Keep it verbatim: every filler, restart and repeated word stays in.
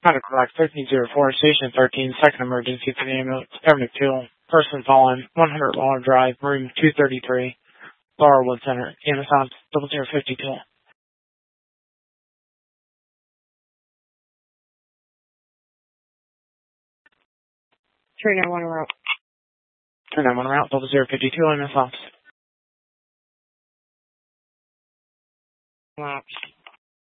Contact Black thirteen oh four, Station thirteen, second emergency for the ambulance, Avenue two. Person fallen, one hundred Waller Drive, room two thirty-three, Laurelwood Center, Amazon double zero fifty-two. three nine one route. three nine one route, double zero fifty-two, M S office. Maps.